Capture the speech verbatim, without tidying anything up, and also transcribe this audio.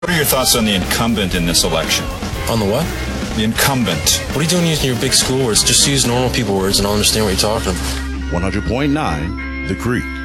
What are your thoughts on the incumbent in this election? On the what? The incumbent. What are you doing using your big school words? Just use normal people words and I'll understand what you're talking about. one hundred point nine The Creek.